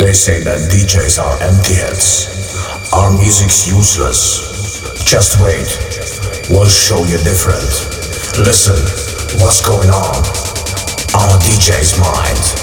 They say that DJs are empty heads. Our music's useless. Just wait, we'll show you different. Listen, what's going on DJ's mind.